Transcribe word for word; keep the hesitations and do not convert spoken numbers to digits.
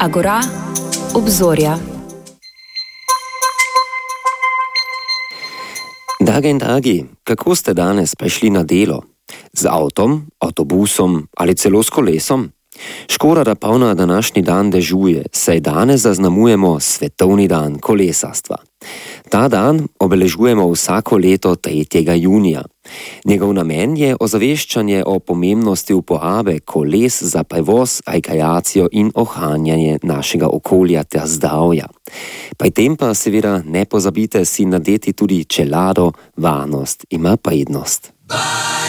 Agora, obzorja. Drage in dragi, kako ste danes prišli na delo? Z avtom, avtobusom ali celo s kolesom? Škoda, da prav na današnji dan dežuje, saj danes zaznamujemo Svetovni dan kolesarstva. Ta dan obeležujemo vsako leto tretjega junija. Njegov namen je ozaveščanje o pomembnosti uporabe koles za prevoz, rekreacijo in ohranjanje našega okolja ter zdravja. Pri tem pa seveda ne pozabite si nadeti tudi čelado, varnost ima prednost.